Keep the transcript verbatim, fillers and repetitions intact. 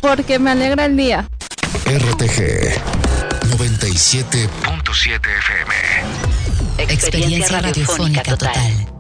porque me alegra el día. R T G noventa y siete punto siete F M. Experiencia radiofónica total.